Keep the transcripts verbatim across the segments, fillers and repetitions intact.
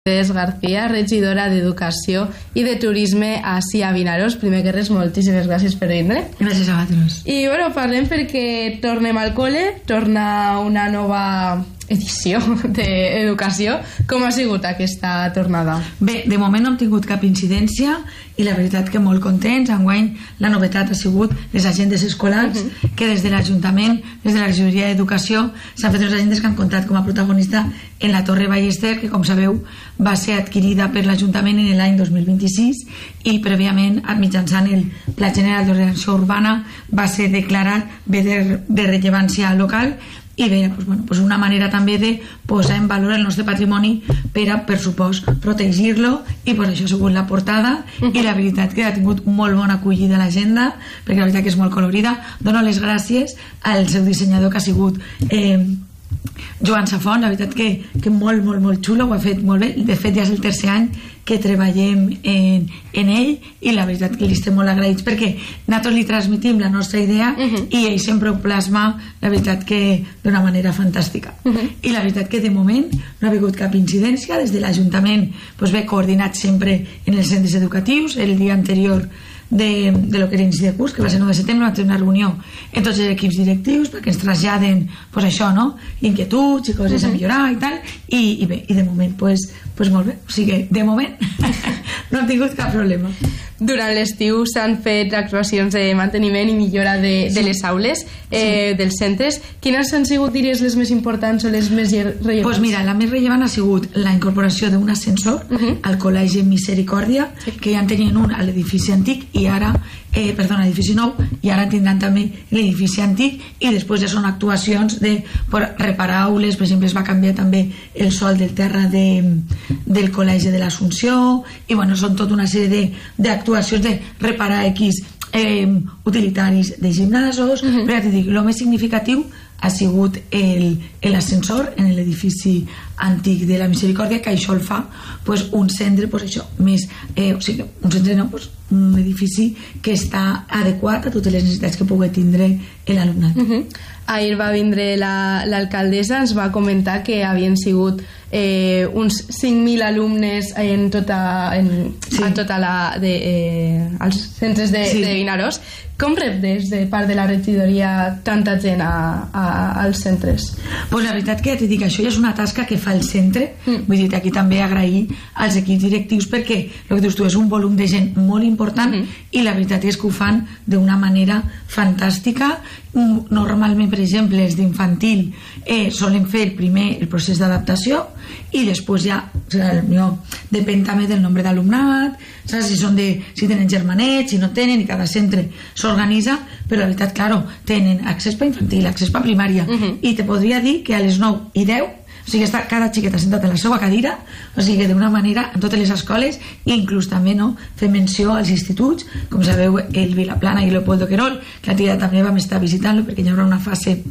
Mercedes García, regidora d'Educació i de Turisme ací a Vinaròs. Primer que res, moltíssimes gràcies per vindre. Gràcies a vosaltres. I bueno, parlem perquè tornem al col·le, torna una nova edició d'educació. Com ha sigut aquesta tornada? Bé, de moment no hem tingut cap incidència i la veritat que molt contents. Enguany la novetat ha sigut les agendes escolars, uh -huh. que des de l'Ajuntament, des de la regidoria d'Educació, s'han fet les agendes que han comptat com a protagonista en la Torre Ballester, que com sabeu va ser adquirida per l'Ajuntament en l'any dos mil vint-i-sis i prèviament mitjançant el Pla General d'Ordenació Urbana va ser declarat bé de, de rellevància local i bé, doncs, bueno, doncs una manera també de posar en valor el nostre patrimoni per a, per supost, protegir-lo i pues, això ha sigut la portada uh-huh. i la veritat que ha tingut molt bona acollida a l'agenda perquè la veritat que és molt colorida. Dono les gràcies al seu dissenyador que ha sigut eh, Joan Safont, la veritat que, que molt, molt, molt xulo, ho ha fet molt bé. De fet ja és el tercer any que treballem en, en ell i la veritat que li estem molt agraïts perquè nosaltres li transmitim la nostra idea uh-huh. i ell sempre ho plasma, la veritat que d'una manera fantàstica uh-huh. i la veritat que de moment no ha hagut cap incidència. Des de l'Ajuntament pues, ve coordinat sempre en els centres educatius. El dia anterior de, de lo que era inici de curs, que va ser el nou de setembre, vam tenir una reunió en tots els equips directius perquè ens traslladen pues, això, no? Inquietuds i coses uh-huh. a millorar i tal, i, i bé, i de moment pues, pues molt bé, o sigui, de moment no hem tingut cap problema. Durant l'estiu s'han fet actuacions de manteniment i millora de, de les aules, eh, sí. dels centres. Quines han sigut, diries, les més importants o les més rellevants? Pues mira, la més rellevant ha sigut la incorporació d'un ascensor uh-huh. al Col·legi Misericòrdia, sí. que ja en tenien un a l'edifici antic i ara, eh, perdona, l'edifici nou, i ara en tindran també l'edifici antic, i després ja són actuacions de per reparar aules. Per exemple, es va canviar també el sòl del terra de, del Col·legi de l'Assumpció, i bueno, són tota una sèrie d'actuacions de reparar X eh, utilitaris de gimnasos, uh-huh. però ja t'he dit, el més significatiu ha sigut l'ascensor en l'edifici antic de la Misericòrdia, que això el fa pues, un centre, pues, això, més, eh, o sigui, un centre no, pues, un edifici que està adequat a totes les necessitats que pugui tindre l'alumnat. Uh-huh. Ahir va vindre l'alcaldessa, la, ens va comentar que havien sigut eh, uns cinc mil alumnes en tota, en, sí. a tota la, de, eh, als centres de, sí. de Vinaròs. Com rep des de part de la regidoria tanta gent a, a, als centres? Pues la veritat que ja t'he dit que això ja és una tasca que fa el centre, mm. vull dir, aquí també agrair als equips directius perquè el que dius tu és un volum de gent molt important mm. i la veritat és que ho fan d'una manera fantàstica. Normalment, per exemple, els d'infantil eh, solen fer el primer el procés d'adaptació i després ja no, depèn també del nombre d'alumnat, saps? Si, són de, si tenen germanets, si no tenen, i cada centre s'organitza, però la veritat, claro, tenen accés per infantil, accés per primària, uh-huh. i te podria dir que a les nou i deu, o sigui, està cada xiqueta sentat a la seva cadira, o sigui, d'una manera, en totes les escoles, i inclús també, no?, fer menció als instituts, com sabeu, el Vilaplana i Leopoldo Querol, que l'altre dia també vam estar visitant-lo, perquè hi haurà una fase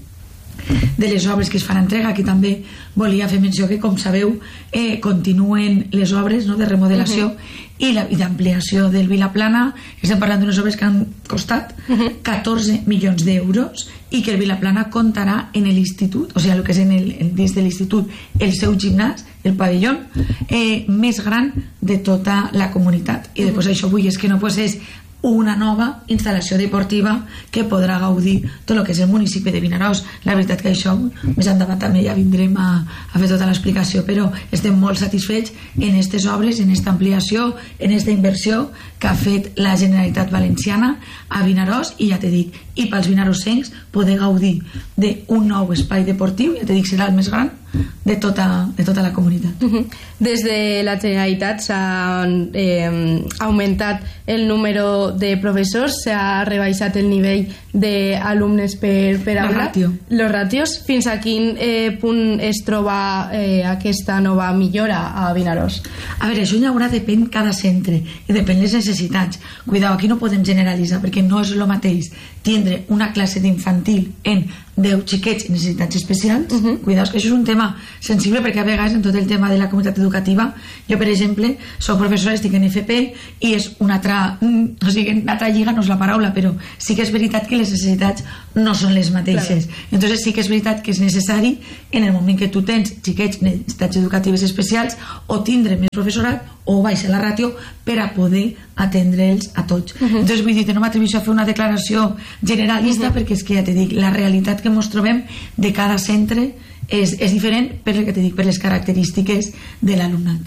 de les obres que es fan entrega. Aquí també volia fer menció que, com sabeu, eh, continuen les obres, no?, de remodelació uh-huh. i, la, i d'ampliació del Vilaplana. Estem parlant d'unes obres que han costat uh-huh. catorze milions d'euros i que el Vilaplana comptarà en l'institut, o sigui, el que és en el, dins de l'institut, el seu gimnàs, el pavelló eh, més gran de tota la comunitat. I després uh-huh. això vull és que no posés una nova instal·lació deportiva que podrà gaudir tot el que és el municipi de Vinaròs. La veritat que això més endavant també ja vindrem a, a fer tota l'explicació, però estem molt satisfets en aquestes obres, en aquesta ampliació, en aquesta inversió que ha fet la Generalitat Valenciana a Vinaròs, i ja t'he dit, i pels vinarossencs poder gaudir d'un nou espai deportiu, ja t'he dit, serà el més gran de tota, de tota la comunitat. Uh-huh. Des de la Generalitat s'ha eh, augmentat el número de professors, s'ha rebaixat el nivell d'alumnes per, per aula. Ratio. Los ratios. Fins a quin eh, punt es troba eh, aquesta nova millora a Vinaròs? A veure, això ja haurà, depèn cada centre i depèn les necessitats. Cuidao, aquí no podem generalitzar perquè no és el mateix tindre una classe d'infantil en deu xiquets amb necessitats especials. Uh -huh. Cuidaos, que això és un tema sensible, perquè a vegades en tot el tema de la comunitat educativa, jo per exemple soc professora, estic en F P i és una altra, o sigui, una altra lliga no és la paraula, però sí que és veritat que les necessitats no són les mateixes. Claro. Entonces sí que és veritat que és necessari en el moment que tu tens xiquets amb necessitats educatives especials o tindre més professorat o baixar la ràtio per a poder atendre'ls a tots. Uh -huh. Entonces vull dir, no m'atreveixo a fer una declaració generalista, uh -huh, perquè és que ja te dic, la realitat que ens trobem de cada centre és, és diferent per el que te dic, per les característiques de l'alumnat.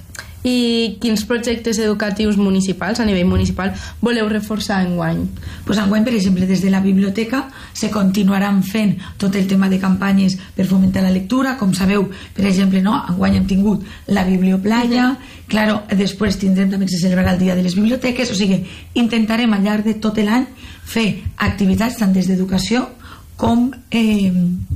I quins projectes educatius municipals, a nivell municipal, voleu reforçar enguany? Pues enguany, per exemple, des de la biblioteca se continuaran fent tot el tema de campanyes per fomentar la lectura. Com sabeu, per exemple, no? Enguany hem tingut la biblioplaya, uh -huh. Claro, després tindrem, també se celebrarà el dia de les biblioteques, o sigui, intentarem al llarg de tot l'any fer activitats tant des d'educació com eh,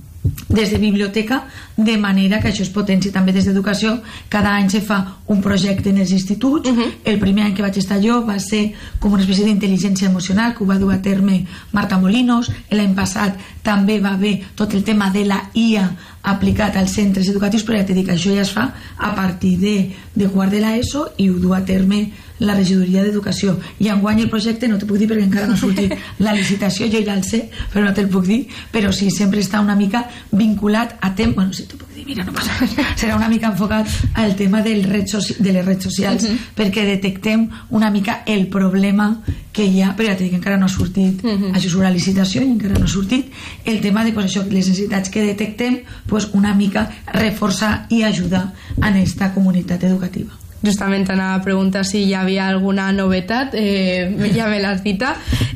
des de biblioteca, de manera que això es potenci també des d'educació. Cada any se fa un projecte en els instituts. Uh -huh. El primer any que vaig estar jo va ser com una espècie d'intel·ligència emocional que ho va dur a terme Marta Molinos. L'any passat també va haver tot el tema de la I A aplicat als centres educatius, però ja t'he dit que això ja es fa a partir de, de quart de l'ESO i ho du a terme la regidoria d'educació. I enguany el projecte no te puc dir perquè encara no ha sortit la licitació, jo ja el sé, però no te'l puc dir, però sí, sempre està una mica vinculat a temps, bueno, sí, t'ho puc dir, mira, no passa res, serà una mica enfocat al tema del red de les redes socials, uh -huh, perquè detectem una mica el problema que hi ha, però ja t'he dit que encara no ha sortit, uh -huh, això és una licitació i encara no ha sortit, el tema de, pues, això, les necessitats que detectem, pues, una mica reforçar i ajudar en esta comunitat educativa. Justament anava a preguntar si hi havia alguna novetat, eh, ja me l'has dita,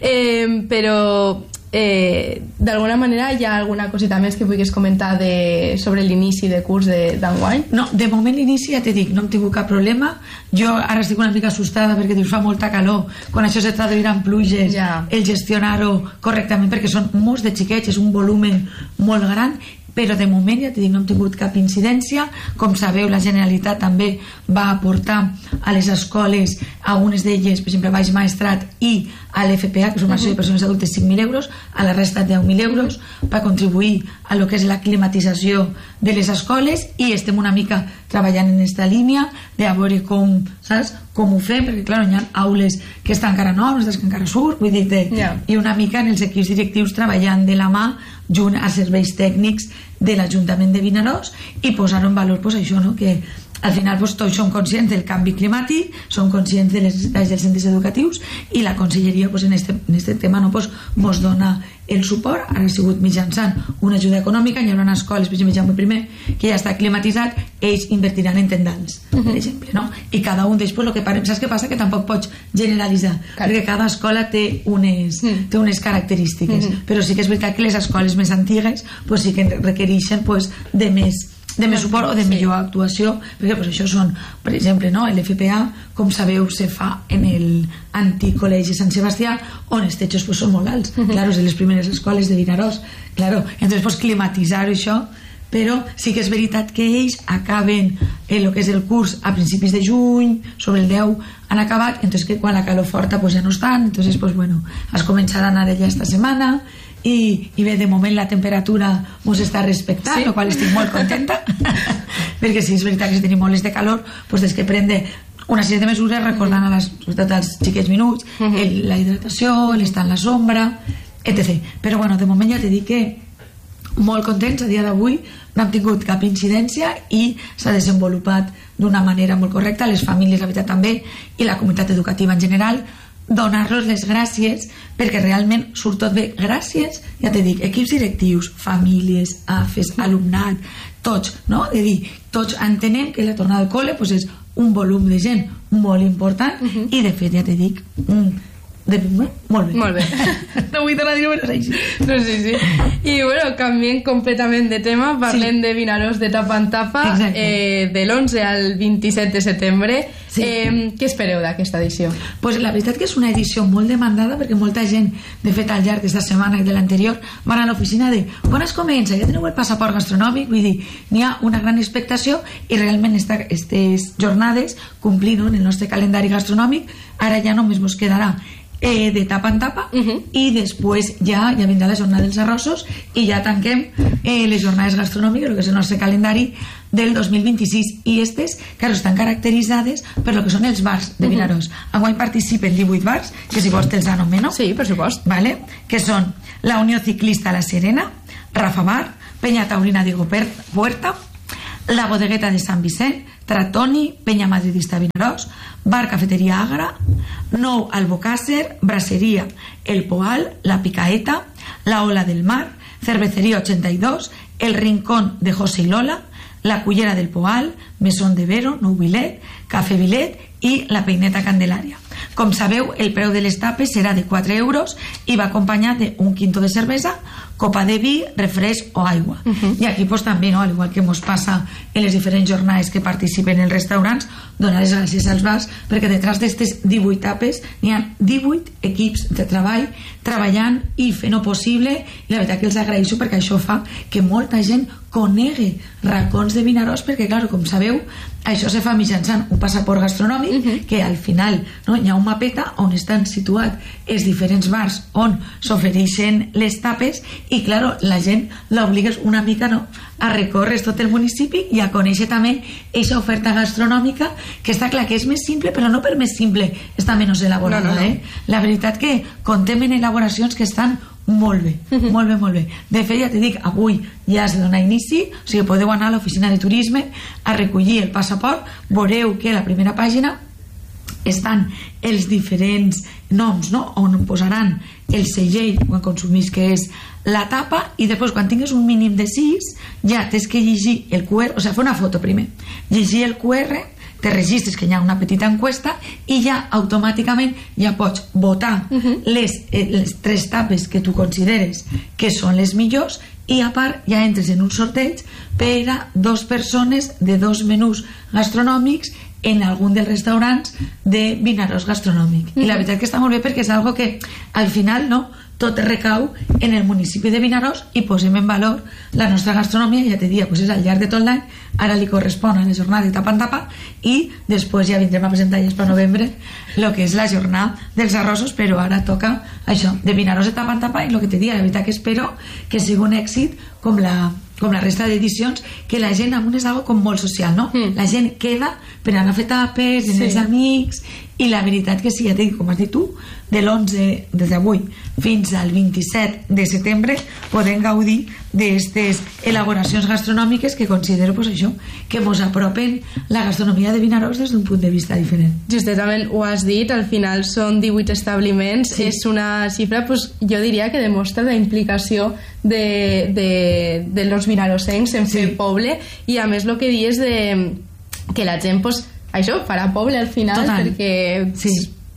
eh, però eh, d'alguna manera hi ha alguna cosita més que vulguis comentar de, sobre l'inici de curs d'enguany? No, de moment l'inici ja t'he dit, no hem tingut cap problema. Jo ara estic una mica assustada perquè dius fa molta calor, quan això se traduirà en pluges, ja. El gestionar-ho correctament, perquè són molts de xiquets, és un volumen molt gran, però de moment, ja t'he dit, no hem tingut cap incidència. Com sabeu, la Generalitat també va aportar a les escoles, a unes d'elles, per exemple, a Baix Maestrat i a l'F P A, que és una associació de persones adultes, cinc mil euros, a la resta deu mil euros, per contribuir a lo que és la climatització de les escoles, i estem una mica treballant en aquesta línia de a veure com, saps, com ho fem, perquè clar, hi ha aules que estan encara noves, que encara surt, vull dir, yeah. I una mica en els equips directius treballant de la mà junt a serveis tècnics de l'Ajuntament de Vinaròs i posar en valor, pues, això, no? Que al final pues, tots som conscients del canvi climàtic, som conscients de les necessitats dels centres educatius i la Conselleria pues, en este, en este tema no, pues, mos dona el suport. Ara ha sigut mitjançant una ajuda econòmica. Hi haurà escoles, per exemple, Jaume primer, que ja està climatitzat, ells invertiran en tendals, uh -huh. per exemple, no? I cada un d'ells, pues, lo que parem, saps què passa? Que tampoc pots generalitzar, claro. Perquè cada escola té unes, uh -huh. té unes característiques, uh -huh. però sí que és veritat que les escoles més antigues pues, sí que requereixen pues, de més de més suport o de millor actuació, perquè pues, això són, per exemple, no, l'F P A, com sabeu, se fa en el antic col·legi Sant Sebastià, on els techos pues, són molt alts, uh -huh. Claro, és de les primeres escoles de Vinaròs, claro, entonces pues, climatitzar això, però sí que és veritat que ells acaben el que és el curs a principis de juny, sobre el deu han acabat, entonces que quan la calor forta pues, ja no estan, entonces pues, bueno, es començaran ara ja esta setmana. I, i bé, de moment la temperatura ens està respectant, sí. El qual estic molt contenta perquè sí, és veritat que si tenim molt de calor doncs des que prendre una sèrie de mesures recordant a les, sobretot als xiquets minuts uh -huh. el, la hidratació, l'estar en la sombra, etcètera. Però bueno, de moment ja t'he dit que molt contents, a dia d'avui no hem tingut cap incidència i s'ha desenvolupat d'una manera molt correcta, les famílies la veritat també i la comunitat educativa en general. Donar-los les gràcies perquè realment surt tot bé. Gràcies, ja t'he dit, equips directius, famílies, A F Es, alumnat, tots, no? De dir, tots entenem que la tornada al col·le pues, és un volum de gent molt important uh -huh. i de fet, ja t'he dit, mm, de, molt bé. Molt bé. No vull tornar a dir-ho, però és així. No, sí, sí. I bueno, canviem completament de tema, parlem sí. de Vinaròs de tapa en tapa, eh, de l'onze al vint-i-set de setembre. Sí. Eh, què espereu d'aquesta edició? Pues la veritat que és una edició molt demandada perquè molta gent, de fet al llarg d'esta setmana i de l'anterior, van a l'oficina de quan es comença, ja teniu el passaport gastronòmic, vull dir, n'hi ha una gran expectació i realment aquestes jornades complint en el nostre calendari gastronòmic. Ara ja només ens quedarà eh, de tapa en tapa, uh -huh. i després ja, ja vindrà la jornada dels arrossos i ja tanquem eh, les jornades gastronòmiques, el que és el nostre calendari del dos mil vint-i-sis, i aquestes, claro, estan caracteritzades per lo que són els bars de Vinaròs. Uh -huh. Enguany participen divuit bars, que si vols te'ls anomeno. Sí, per supost. Vale? Que són la Unió Ciclista La Serena, Rafa Bar, Peña Taurina Diego Puerta, la Bodegueta de Sant Vicent, Tratoni, Peña Madridista Vinaròs, Bar Cafeteria Agra, Nou Albocàsser, Brasseria El Poal, La Picaeta, La Ola del Mar, Cervecería ochenta y dos, El Rincón de José y Lola, La Cullera del Poal, Mesón de Vero, Nou Vilet, Cafè Vilet i La Peineta Candelària. Com sabeu, el preu de les tapes serà de quatre euros i va acompanyat d'un quinto de cervesa, copa de vi, refresc o aigua. Uh-huh. I aquí pues, també, no? Al igual que ens passa en les diferents jornades que participen en els restaurants, donar les gràcies als bars, perquè detrás d'aquestes divuit tapes n'hi ha divuit equips de treball treballant i fent-ho possible, i la veritat que els agraeixo perquè això fa que molta gent conegui racons de Vinaròs, perquè clar, com sabeu, això se fa mitjançant un passaport gastronòmic, uh-huh. que al final, no, hi ha un mapeta on estan situats els diferents bars on s'ofereixen les tapes, i clar, la gent l'obligues una mica, no, a recórrer tot el municipi i a conèixer també aquesta oferta gastronòmica, que està clar que és més simple, però no per més simple està menys elaborada. No, no, no. Eh? La veritat que contem en elaboracions que estan molt bé, uh-huh. molt bé, molt bé. De fet, ja te dic, avui ja has de donar inici, o sigui, podeu anar a l'oficina de turisme a recollir el passaport, veureu que a la primera pàgina estan els diferents noms, no?, on posaran el segell quan consumís, que és la tapa, i després quan tingues un mínim de sis ja tens que llegir el cu erre, o sigui, fer una foto primer, llegir el cu erre, te registres, que hi ha una petita encuesta, i ja automàticament ja pots votar uh-huh. les, eh, les tres tapes que tu consideres que són les millors, i a part ja entres en un sorteig per a dos persones de dos menús gastronòmics en algun dels restaurants de Vinaròs gastronòmic. Uh-huh. I la veritat que està molt bé, perquè és algo que al final, no, tot recau en el municipi de Vinaròs i posem en valor la nostra gastronomia. Ja te dia, pues és al llarg de tot l'any, ara li correspon a la jornada de tapa en tapa, i després ja vindrem a presentar ja per novembre el que és la jornada dels arrossos, però ara toca això, de Vinaròs de tapa en tapa, i el que te dia, la veritat que espero que sigui un èxit com la, com la resta d'edicions, que la gent amunt és algo com molt social, no? Mm. La gent queda per anar a fer tapes, sí. els amics, i la veritat que sí, ja t'he dit, com has dit tu, de l'onze, des d'avui fins al vint-i-set de setembre podem gaudir d'aquestes elaboracions gastronòmiques que considero, pues, això, que ens apropen la gastronomia de Vinaròs des d'un punt de vista diferent. Justament ho has dit, al final són divuit establiments, sí. És una xifra, pues, jo diria que demostra la implicació de, de, de los vinarossencs en fer sí. poble, i a més el que dius de que la gent, pues, això, farà poble al final. Total. Perquè sí.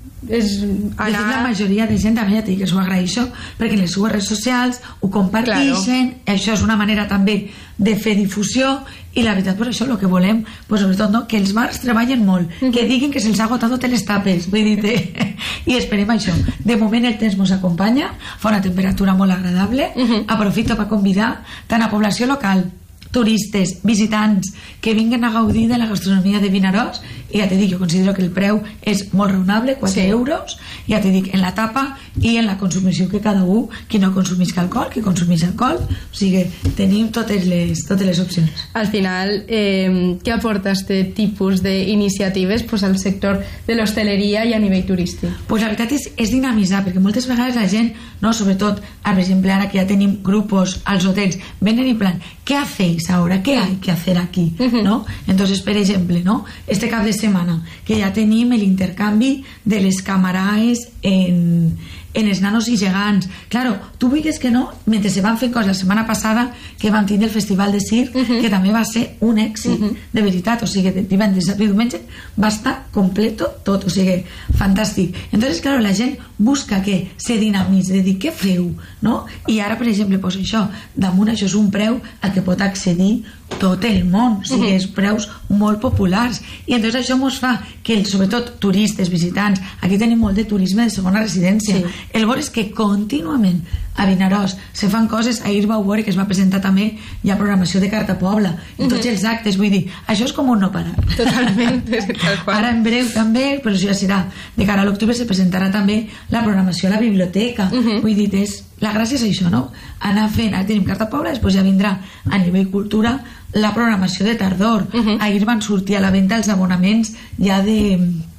és anar... De fet, la majoria de gent també, ja t'he dit que s'ho agraeixo, perquè en les seves redes socials ho comparteixen, claro. Això és una manera també de fer difusió, i la veritat, pues això, el que volem, pues sobretot, no, que els bars treballen molt, uh-huh. que diguin que se'ls ha agotat totes les tapes, vull dir, i esperem això. De moment el temps ens acompanya, fa una temperatura molt agradable, uh-huh. aprofito per convidar tant a població local, turistes, visitants, que vinguen a gaudir de la gastronomia de Vinaròs, i ja t'he dit, jo considero que el preu és molt raonable, quatre sí. euros, ja t'he dit, en la tapa i en la consumició, que cada un, qui no consumís alcohol, qui consumís alcohol, o sigui, tenim totes les, totes les opcions. Al final, eh, què aporta este tipus d'iniciatives, pues, al sector de l'hostaleria i a nivell turístic? Pues la veritat és, és dinamitzar, perquè moltes vegades la gent, no, sobretot, per exemple, ara que ja tenim grupos als hotels, venen en plan, ¿qué hacéis ahora? ¿Qué hay que hacer aquí? Uh-huh. ¿No? Entonces, per exemple, ¿no?, este cap de setmana que ja tenim l'intercanvi de les camaraes en, en els nanos i gegants. Claro, tu vulguis que no, mentre se van fent coses la setmana passada, que vam tindre el Festival de Circ, uh-huh. que també va ser un èxit, uh-huh. de veritat, o sigui, divendres i diumenge va estar completo tot, o sigui, fantàstic. Entonces, claro, la gent busca que se dinamitzi, de dir, què feu, no? I ara, per exemple, pues això, damunt això és un preu al que pot accedir tot el món, o sigui, és preus molt populars, i entonces això ens fa que, sobretot turistes, visitants, aquí tenim molt de turisme de segona residència, sí. el bo és que contínuament a Vinaròs se fan coses. Ahir vau veure que es va presentar també hi ha programació de Carta Pobla i tots els actes, vull dir, això és com un no parar. Totalment, tal qual. Ara en breu també, però això ja serà de cara a l'octubre, se presentarà també la programació a la biblioteca. Uh -huh. Vull dir, és, la gràcia és això, no? Anar fent, ara tenim Carta Pobla, després ja vindrà a nivell cultura la programació de tardor. Uh -huh. Ahir van sortir a la venda els abonaments ja de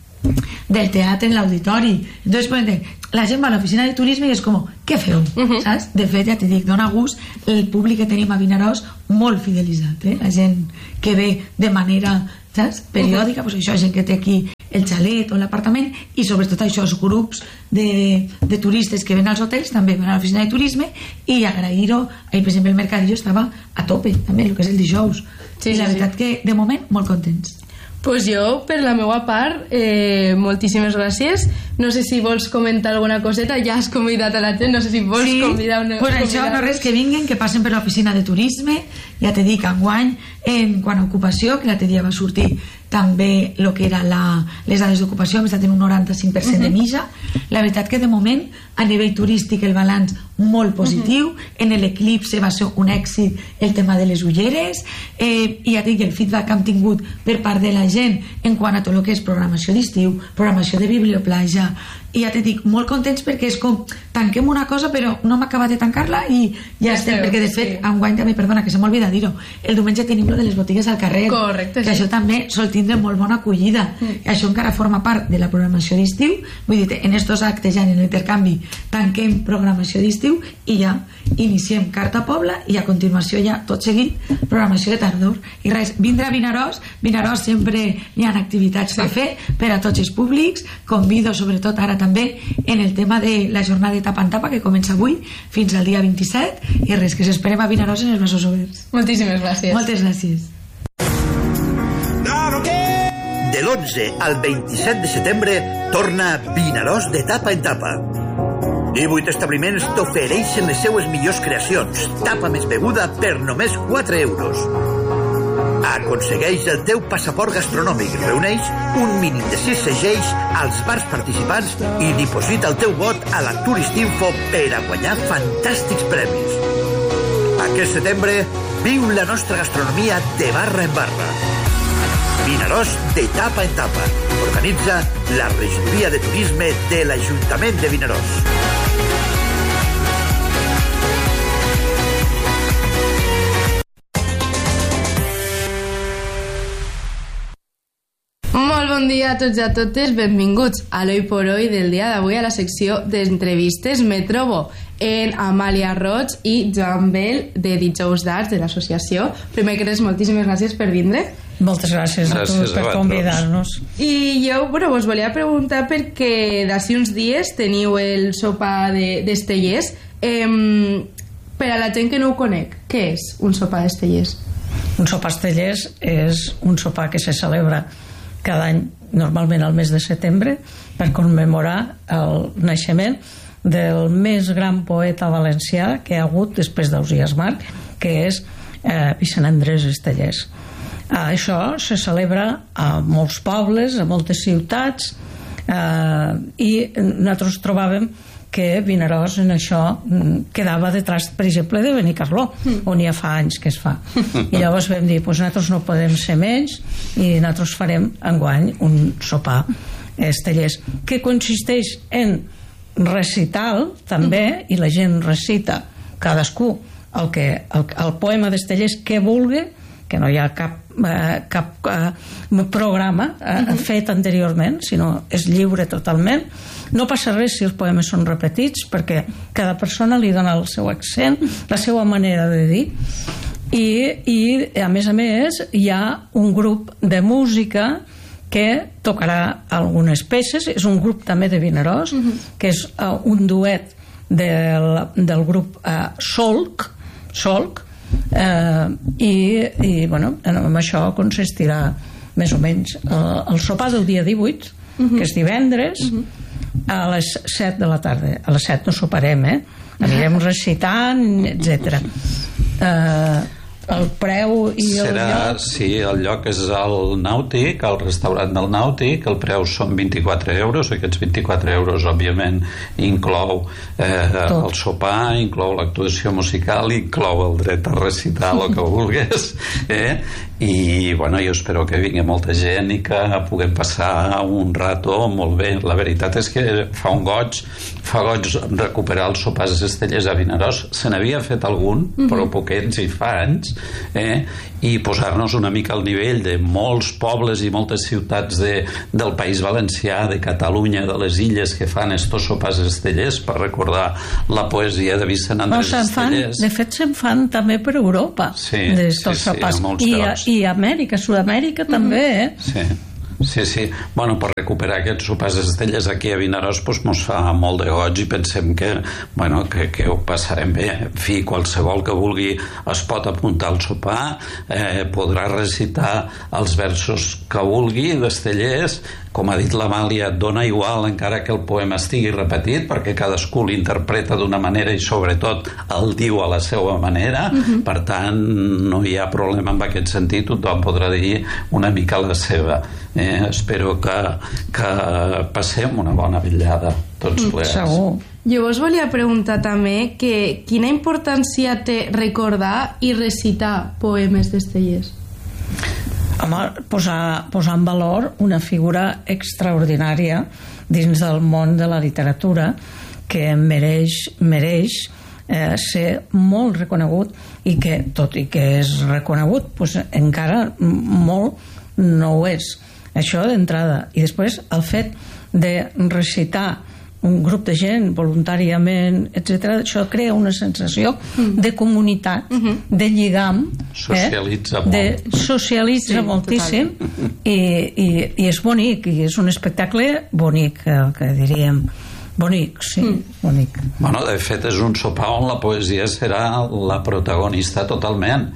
del teatre en l'auditori. Entonces, pues, la gent va a l'oficina de turisme i és com, què feu? Uh -huh. Saps? De fet, ja t'he dit, dona gust el públic que tenim a Vinaròs molt fidelitzat, eh? La gent que ve de manera, saps? Periòdica, uh -huh. pues això, gent que té aquí el xalet o l'apartament, i sobretot això, els grups de, de turistes que ven als hotels també van a l'oficina de turisme, i agrair-ho. Ahir, per exemple, el Mercadillo estava a tope també, el que és el dijous. Sí, i la sí, veritat sí. que, de moment, molt contents. Pues jo, per la meva part, eh, moltíssimes gràcies. No sé si vols comentar alguna coseta, ja has convidat a la gent, no sé si vols sí, convidar una... Pues això, no res, que vinguin, que passen per l'oficina de turisme, ja te dic, enguany, en quant a ocupació, que l'altre dia va sortir també el que era la, les dades d'ocupació, hem estat en un noranta-cinc per cent uh -huh. de mitja. La veritat que de moment, a nivell turístic, el balanç molt positiu, uh -huh. en l'eclipse va ser un èxit el tema de les ulleres, eh, i ja dic, el feedback que hem tingut per part de la gent en quant a tot el que és programació d'estiu, programació de biblioplatja, i ja te dic, molt contents perquè és com, tanquem una cosa però no hem acabat de tancar-la i ja estem, perquè de fet, sí. enguany també, perdona, que se m'olvida dir-ho, el diumenge tenim lo de les botigues al carrer. Correcte, que sí. Això també sol tindre molt bona acollida. Mm. I això encara forma part de la programació d'estiu. Vull dir, en estos actes ja en l'intercanvi tanquem programació d'estiu i ja iniciem Carta Pobla i a continuació ja, tot seguit, programació de tardor. I res, vindrà a Vinaròs. Vinaròs sempre hi ha activitats sí. per fer per a tots els públics. Convido sobretot ara també en el tema de la jornada de tapa en tapa que comença avui fins al dia vint-i-set, i res, que s'esperem a Vinaròs en els braços oberts. Moltíssimes gràcies. Moltes gràcies. De l'onze al vint-i-set de setembre torna Vinaròs de tapa en tapa. divuit establiments t'ofereixen les seues millors creacions. Tapa més beguda per només quatre euros. Aconsegueix el teu passaport gastronòmic, reuneix un mínim de sis segells als bars participants i diposita el teu vot a la Turistinfo per a guanyar fantàstics premis. Aquest setembre viu la nostra gastronomia de barra en barra. Vinaròs de tapa en tapa. Organitza la regidoria de turisme de l'Ajuntament de Vinaròs. Molt bon dia a tots i a totes, benvinguts a l'Oi por Hoy del dia d'avui, a la secció d'entrevistes. Me trobo en Amàlia Roig i Joan Bell de Dijous d'Arts de l'associació. Primer que res, moltíssimes gràcies per vindre. Moltes gràcies, gràcies a tu per convidar-nos. I jo, bueno, vos volia preguntar perquè d'ací uns dies teniu el sopar d'Estellers. Eh, per a la gent que no ho conec, què és un sopar d'Estellers? Un sopar d'Estellers és un sopar que se celebra cada any, normalment al mes de setembre, per commemorar el naixement del més gran poeta valencià que hi ha hagut després d'Ausiàs March, que és eh, Vicent Andrés Estellers. Eh, això se celebra a molts pobles, a moltes ciutats, eh, i nosaltres trobàvem que Vinaròs en això quedava detrás, per exemple, de Benicarló, mm. on ja fa anys que es fa. I llavors vam dir, pues nosaltres no podem ser menys i nosaltres farem enguany un sopar Estellers, que consisteix en recital també, mm. i la gent recita cadascú el, que, el, el poema d'Estellers que vulgui, que no hi ha cap, eh, cap eh, programa eh, uh-huh. fet anteriorment, sinó és lliure totalment. No passa res si els poemes són repetits, perquè cada persona li dona el seu accent, la seva manera de dir, i, i a més a més hi ha un grup de música que tocarà algunes peces. És un grup també de Vinaròs, uh-huh. que és uh, un duet del, del grup uh, Solc Solc Eh, i, i bueno, amb això consistirà més o menys el, el sopar del dia divuit, uh-huh. que és divendres, uh-huh. a les set de la tarda. A les set no soparem, eh? Anirem recitant, etcètera. Eh, el preu i el Serà, lloc? sí, el lloc és el Nàutic, el restaurant del Nàutic, el preu són vint-i-quatre euros, aquests vint-i-quatre euros òbviament inclou eh, el sopar, inclou l'actuació musical, inclou el dret a recitar el que vulguis, eh? I bueno, jo espero que vingui molta gent i que puguem passar un rato molt bé. La veritat és que fa un goig fa goig recuperar els sopars estellers a Vinaròs. Se n'havia fet algun, mm-hmm. però poquets i fa anys, eh? I posar-nos una mica al nivell de molts pobles i moltes ciutats de, del País Valencià, de Catalunya, de les illes que fan estos sopars estellers per recordar la poesia de Vicent Andrés no, Estellers. De fet, se'n fan també per Europa, sí, d'estos sí, sopars. Sí, I, a, i Amèrica, Sud-amèrica mm-hmm. també, eh? Sí. Sí, sí. Bueno, per recuperar aquests sopars estellers aquí a Vinaròs doncs mos fa molt de goig i pensem que, bueno, que, que ho passarem bé. En fi, qualsevol que vulgui es pot apuntar al sopar, eh, podrà recitar els versos que vulgui d'Estellers. Com ha dit l'Amàlia, dona igual encara que el poema estigui repetit, perquè cadascú l'interpreta d'una manera i sobretot el diu a la seva manera. Mm-hmm. Per tant, no hi ha problema en aquest sentit, tothom podrà dir una mica la seva. Eh, espero que, que passem una bona vetllada tots plegats. Segur. Jo vos volia preguntar també que quina importància té recordar i recitar poemes d'Estellers? Home, posar, posar en valor una figura extraordinària dins del món de la literatura que mereix, mereix eh, ser molt reconegut i que, tot i que és reconegut, pues, encara molt no ho és. Això d'entrada. I després el fet de recitar un grup de gent voluntàriament, etcètera, això crea una sensació de comunitat, mm-hmm. de lligam, socialitza eh? molt, de, socialitza sí, moltíssim i, i, i és bonic, i és un espectacle bonic, el que diríem bonic, sí, mm. bonic. Bueno, de fet és un sopar on la poesia serà la protagonista totalment.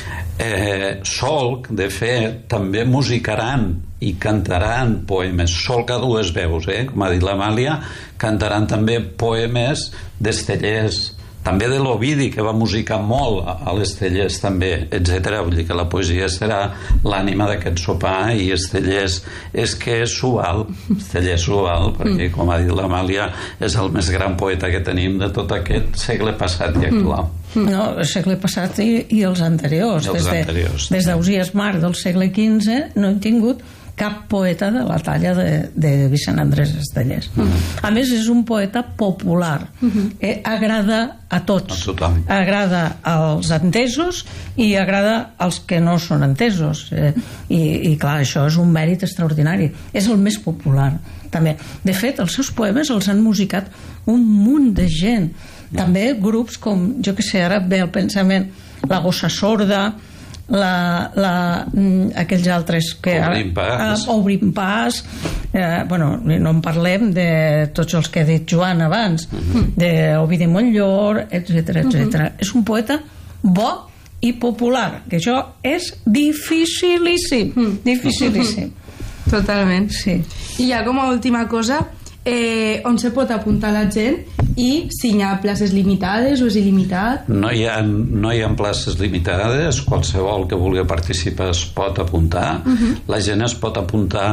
Eh, Solc, de fet, també musicaran i cantaran poemes. Solc a dues veus, eh? Com ha dit l'Amàlia, cantaran també poemes d'Estellers, també de l'Ovidi, que va musicar molt a l'Estellers també, etcètera. Vull dir que la poesia serà l'ànima d'aquest sopar i Estellers és que s'ho val, Estellers s'ho val, perquè, com ha dit l'Amàlia, és el més gran poeta que tenim de tot aquest segle passat i actual. No, el segle passat i, i els anteriors. I els des de, anteriors. Des d'Ausiàs Marc del segle quinze no hem tingut cap poeta de la talla de, de Vicent Andrés Estellers. Mm-hmm. A més, és un poeta popular. Mm-hmm. eh, agrada a tots. A tothom. Agrada als entesos i agrada als que no són entesos. Eh, i, I, clar, això és un mèrit extraordinari. És el més popular, també. De fet, els seus poemes els han musicat un munt de gent. No. També grups com, jo que sé, ara ve el pensament, la Gossa Sorda, la, la, aquells altres que Obrim Pas, uh, Obrim Pas eh, bueno, no en parlem de tots els que ha dit Joan abans, uh-huh. d'Ovidi Montllor, etcètera, etcètera. Uh-huh. És un poeta bo i popular, que això és dificilíssim, uh-huh. dificilíssim. Totalment. Sí. I ja com a última cosa, eh, on se pot apuntar la gent i si hi ha places limitades o és il·limitat? No hi ha, no hi ha places limitades, qualsevol que vulgui participar es pot apuntar. Uh-huh. La gent es pot apuntar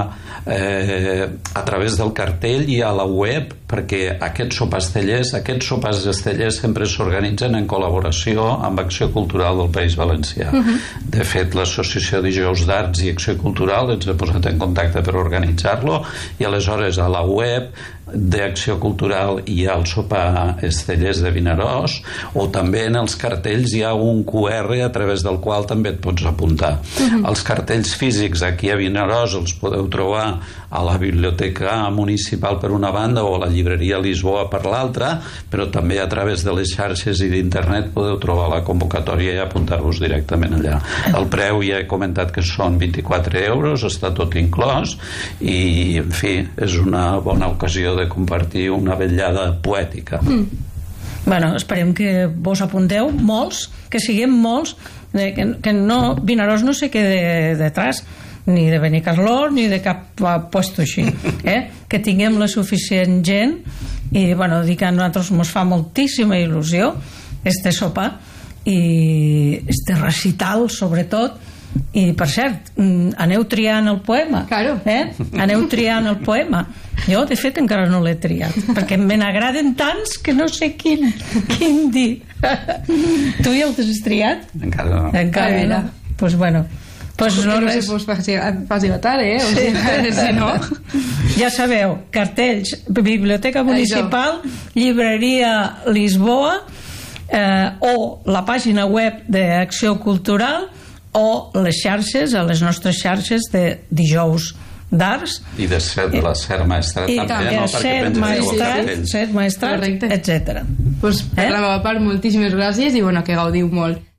eh, a través del cartell i a la web, perquè aquests sopars estellers, aquests sopars estellers sempre s'organitzen en col·laboració amb Acció Cultural del País Valencià. Uh-huh. De fet, l'Associació Dijous d'Arts i Acció Cultural ens ha posat en contacte per organitzar-lo i aleshores a la web d'Acció Cultural hi ha el sopar Estellers de Vinaròs, o també en els cartells hi ha un cu erre a través del qual també et pots apuntar. Uh-huh. Els cartells físics aquí a Vinaròs els podeu trobar a la Biblioteca Municipal per una banda o a la Llibreria Lisboa per l'altra, però també a través de les xarxes i d'internet podeu trobar la convocatòria i apuntar-vos directament allà. El preu ja he comentat que són vint-i-quatre euros, està tot inclòs i, en fi, és una bona ocasió de compartir una vetllada poètica. Mm. Bueno, esperem que vos apunteu molts, que siguem molts, que, que no, Vinaròs no se quede detrás ni de Benicarló ni de cap puesto així, eh? Que tinguem la suficient gent i, bueno, dic que a nosaltres ens fa moltíssima il·lusió este sopar i este recital sobretot. I per cert, aneu triant el poema, claro. eh? Aneu triant el poema. Jo de fet encara no l'he triat perquè me n'agraden tants que no sé quin, quin dir. Tu ja el has triat? Encara no. Encara no. Pues bueno, pues no, no no res. se fos faci batar, eh? O sigui, si no... Ja sabeu, cartells, Biblioteca Municipal, Llibreria Lisboa, eh, o la pàgina web d'Acció Cultural, o les xarxes, a les nostres xarxes de dijous d'arts. I de set de la Ser Maestrat I també, també no? Set Maestrat, Set Maestrat, etcètera. Pues per Eh? la meva part, moltíssimes gràcies i bueno, que gaudiu molt.